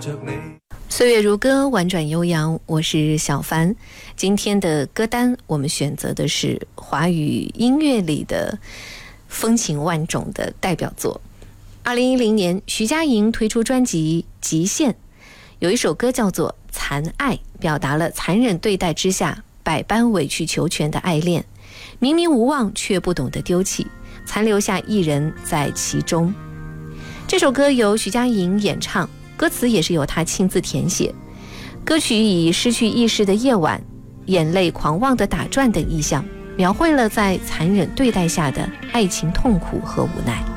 岁月如歌，婉转悠扬，我是小帆。今天的歌单我们选择的是华语音乐里的风情万种的代表作。2010年徐佳莹推出专辑《极限》，有一首歌叫做《残爱》，表达了残忍对待之下百般委曲求全的爱恋，明明无望却不懂得丢弃，残留下一人在其中。这首歌由徐佳莹演唱，歌词也是由她亲自填写。歌曲以失去意识的夜晚、眼泪狂妄的打转等意象，描绘了在残忍对待下的爱情痛苦和无奈。